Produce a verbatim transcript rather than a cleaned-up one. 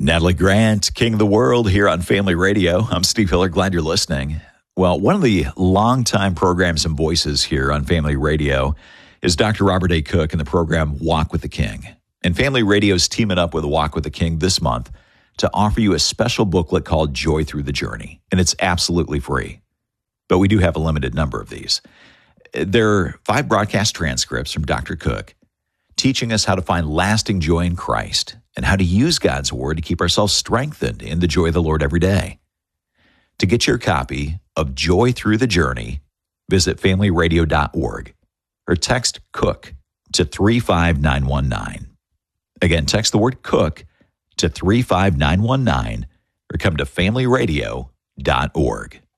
Natalie Grant, King of the World, here on Family Radio. I'm Steve Hiller. Glad you're listening. Well, one of the longtime programs and voices here on Family Radio is Doctor Robert A. Cook in the program Walk with the King. And Family Radio is teaming up with Walk with the King this month to offer you a special booklet called Joy Through the Journey. And it's absolutely free. But we do have a limited number of these. There are five broadcast transcripts from Doctor Cook teaching us how to find lasting joy in Christ and how to use God's Word to keep ourselves strengthened in the joy of the Lord every day. To get your copy of Joy Through the Journey, visit family radio dot org or text COOK to three five nine one nine. Again, text the word COOK to three five nine one nine or come to family radio dot org.